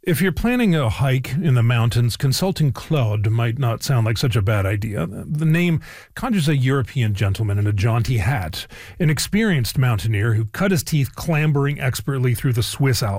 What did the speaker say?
If you're planning a hike in the mountains, consulting Claude might not sound like such a bad idea. The name conjures a European gentleman in a jaunty hat, an experienced mountaineer who cut his teeth clambering expertly through the Swiss Alps.